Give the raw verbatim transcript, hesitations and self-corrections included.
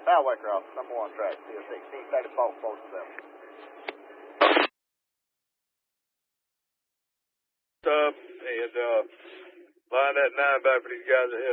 Highway cross, number one track, C S sixteen, thirty-four, forty-seven. Up and uh, line that nine back for these guys ahead.